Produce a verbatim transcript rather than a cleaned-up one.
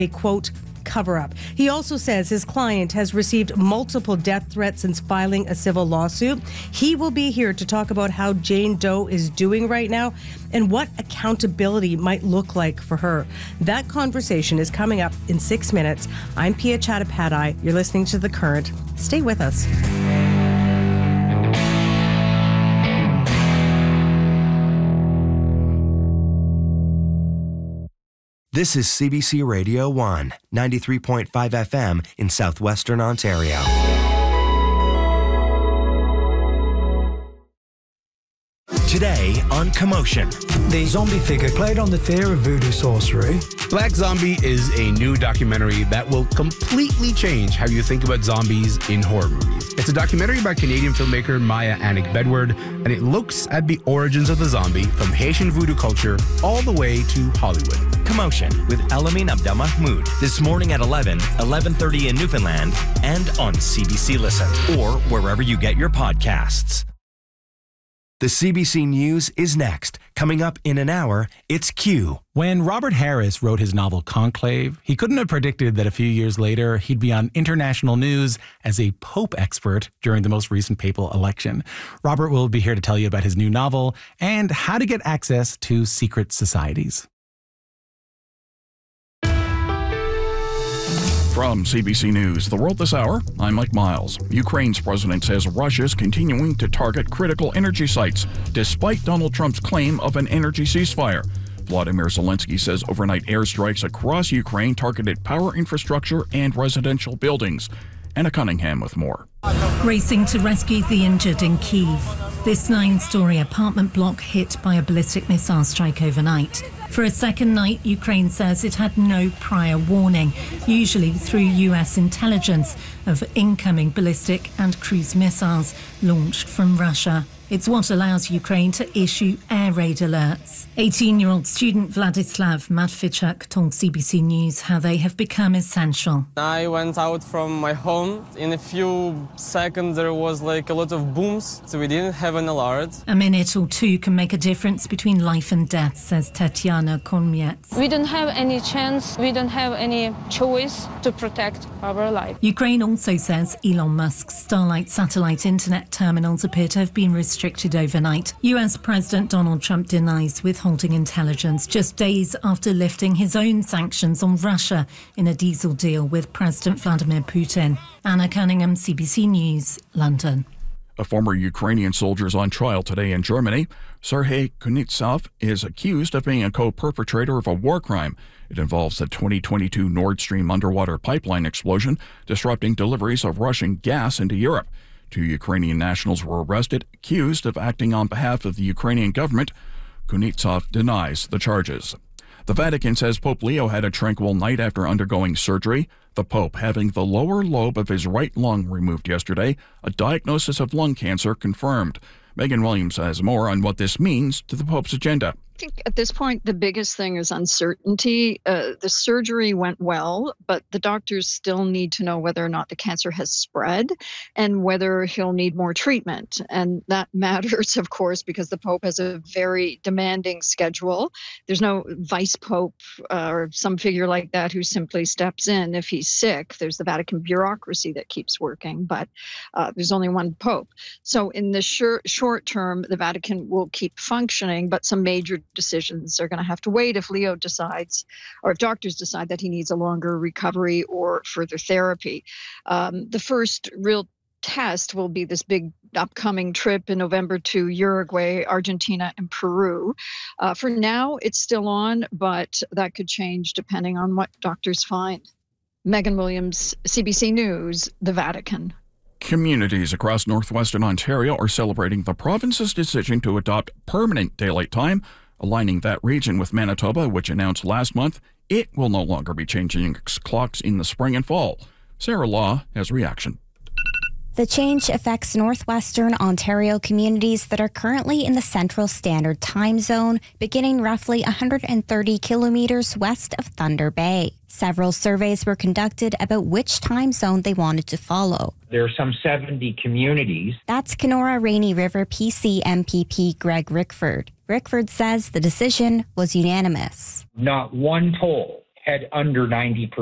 a quote, cover-up. He also says his client has received multiple death threats since filing a civil lawsuit. He will be here to talk about how Jane Doe is doing right now and what accountability might look like for her. That conversation is coming up in six minutes. I'm Pia Chattopadhyay. You're listening to The Current. Stay with us. This is C B C Radio one, ninety-three point five F M in southwestern Ontario. Today on Commotion. The zombie figure played on the fear of voodoo sorcery. Black Zombie is a new documentary that will completely change how you think about zombies in horror movies. It's a documentary by Canadian filmmaker Maya Annick-Bedward, and it looks at the origins of the zombie from Haitian voodoo culture all the way to Hollywood. Commotion with Elamine Abdelmahmoud this morning at eleven, eleven thirty in Newfoundland, and on C B C Listen or wherever you get your podcasts. The C B C News is next. Coming up in an hour, it's Q. When Robert Harris wrote his novel Conclave, he couldn't have predicted that a few years later he'd be on international news as a Pope expert during the most recent papal election. Robert will be here to tell you about his new novel and how to get access to secret societies. From C B C News, The World This Hour, I'm Mike Miles. Ukraine's president says Russia's continuing to target critical energy sites, despite Donald Trump's claim of an energy ceasefire. Vladimir Zelensky says overnight airstrikes across Ukraine targeted power infrastructure and residential buildings. Anna Cunningham with more. Racing to rescue the injured in Kyiv. This nine-story apartment block hit by a ballistic missile strike overnight. For a second night, Ukraine says it had no prior warning, usually through U S intelligence, of incoming ballistic and cruise missiles launched from Russia. It's what allows Ukraine to issue air raid alerts. eighteen-year-old student Vladislav Matvichuk told C B C News how they have become essential. I went out from my home. In a few seconds there was like a lot of booms, so we didn't have an alert. A minute or two can make a difference between life and death, says Tatiana Konmiets. We don't have any chance, we don't have any choice to protect our life. Ukraine also says Elon Musk's Starlight satellite internet terminals appear to have been restricted overnight. U S President Donald Trump denies withholding intelligence just days after lifting his own sanctions on Russia in a diesel deal with President Vladimir Putin. Anna Cunningham, C B C News, London. A former Ukrainian soldier is on trial today in Germany. Sergei Kunitsov is accused of being a co-perpetrator of a war crime. It involves the twenty twenty-two Nord Stream underwater pipeline explosion, disrupting deliveries of Russian gas into Europe. Two Ukrainian nationals were arrested, accused of acting on behalf of the Ukrainian government. Kunitsov denies the charges. The Vatican says Pope Leo had a tranquil night after undergoing surgery, the Pope having the lower lobe of his right lung removed yesterday, a diagnosis of lung cancer confirmed. Megan Williams has more on what this means to the Pope's agenda. I think at this point, the biggest thing is uncertainty. Uh, the surgery went well, but the doctors still need to know whether or not the cancer has spread and whether he'll need more treatment. And that matters, of course, because the Pope has a very demanding schedule. There's no vice Pope uh, or some figure like that who simply steps in if he's sick. There's the Vatican bureaucracy that keeps working, but uh, there's only one Pope. So in the short, short term, the Vatican will keep functioning, but some major decisions are going to have to wait if Leo decides, or if doctors decide that he needs a longer recovery or further therapy. Um, the first real test will be this big upcoming trip in November to Uruguay, Argentina, and Peru. Uh, for now, it's still on, but that could change depending on what doctors find. Megan Williams, C B C News, the Vatican. Communities across northwestern Ontario are celebrating the province's decision to adopt permanent daylight time, aligning that region with Manitoba, which announced last month it will no longer be changing its clocks in the spring and fall. Sarah Law has reaction. The change affects northwestern Ontario communities that are currently in the Central Standard Time Zone, beginning roughly one hundred thirty kilometers west of Thunder Bay. Several surveys were conducted about which time zone they wanted to follow. There are some seventy communities. That's Kenora Rainy River P C M P P Greg Rickford. Rickford says the decision was unanimous. Not one poll had under ninety percent.